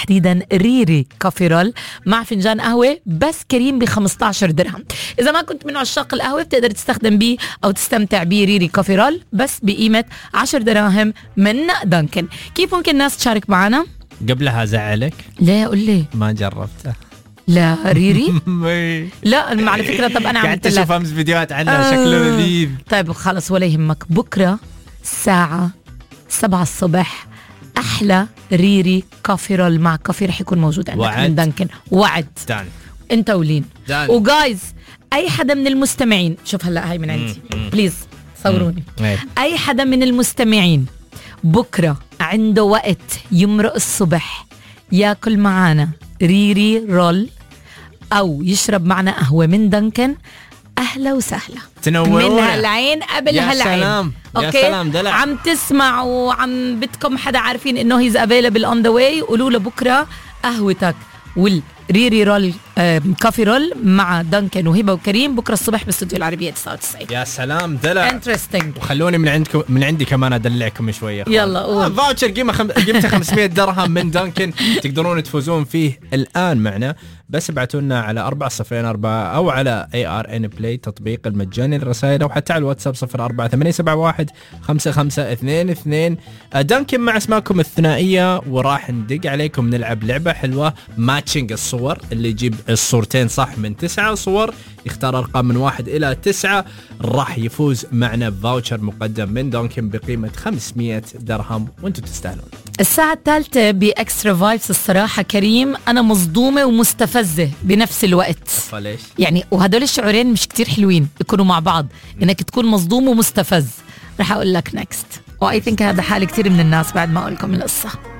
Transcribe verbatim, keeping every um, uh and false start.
تحديدا ريري كافيرول مع فنجان قهوة بس كريم ب خمسة عشر درهم. إذا ما كنت من عشاق القهوة بتقدر تستخدم بيه أو تستمتع بيه ريري كافيرول بس بقيمة عشر دراهم من دانكن. كيف ممكن الناس تشارك معنا؟ قبلها زعلك؟ لا قل لي. ما جربته. لا ريري لا على فكرة. طب أنا قاعد أشوف أمس فيديوهات عنها شكله لذيذ. طيب خلص ولا يهمك. بكرة الساعة سبعة الصبح أحلى ريري كافيرول مع كافي رح يكون موجود عندك وعد. من دانكن وعد دان. انت ولين وجايز اي حدا من المستمعين. شوف هلا هاي من عندي بليز صوروني. اي حدا من المستمعين بكرة عنده وقت يمرق الصبح ياكل معانا ريري رول او يشرب معنا قهوة من دانكن أهلا وسهلا. تنورونا من هالعين قبل يا هالعين. سلام. أوكي. يا سلام دلع. عم تسمعوا عم بدكم حدا عارفين إنه هيز available on the way قولوا له بكرة قهوتك والريري رول آه كافي رول مع دانكن وهبة وكريم بكرة الصبح باستوديو العربية تسعة وتسعين. يا سلام دلع. انترستينج. وخلوني من عندكم من عندي كمان أدلعكم شوية. يلا قول. فاوتشر قيمة خم... قيمته خمسمية درهم من دانكن تقدرون تفوزون فيه الآن معنا. بس ابعتوا لنا على أربعة صفرين أربعة أو على إيه آر إن بلاي تطبيق المجاني للرسائل أو حتى على الواتساب صفر أربعة ثمانية سبعة واحد خمسة خمسة اثنين اثنين. دانكن مع اسماءكم الثنائية وراح ندق عليكم نلعب لعبة حلوة ماتشنج الصور اللي يجيب الصورتين صح من تسعة صور يختار أرقام من واحد إلى تسعة راح يفوز معنا بفاوتشر مقدم من دانكن بقيمة خمسمية درهم وانتم تستاهلون. الساعة الثالثة بإكسترا فايبس. الصراحة كريم أنا مصدومة ومستفزة بنفس الوقت. فليش؟ يعني وهدول الشعورين مش كتير حلوين يكونوا مع بعض إنك تكون مصدوم ومستفز. رح أقول لك نكست وآي ثينك هذا حال كتير من الناس بعد ما أقول لكم القصة.